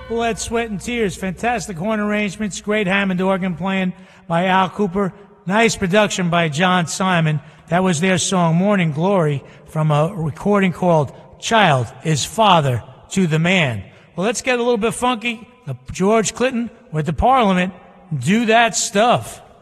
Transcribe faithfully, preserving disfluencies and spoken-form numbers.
Blood, Sweat, and Tears. Fantastic horn arrangements. Great Hammond organ playing by Al Cooper. Nice production by John Simon. That was their song, Morning Glory, from a recording called Child is Father to the Man. Well, let's get a little bit funky. George Clinton with the Parliament. Do that stuff.